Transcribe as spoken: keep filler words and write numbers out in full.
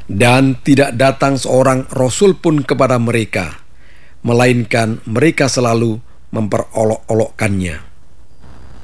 Dan tidak datang seorang rasul pun kepada mereka, melainkan mereka selalu memperolok-olokkannya.